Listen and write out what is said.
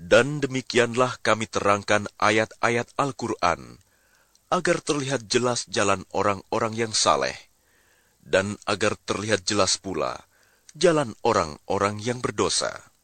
Dan demikianlah kami terangkan ayat-ayat Al-Quran, agar terlihat jelas jalan orang-orang yang saleh, dan agar terlihat jelas pula jalan orang-orang yang berdosa.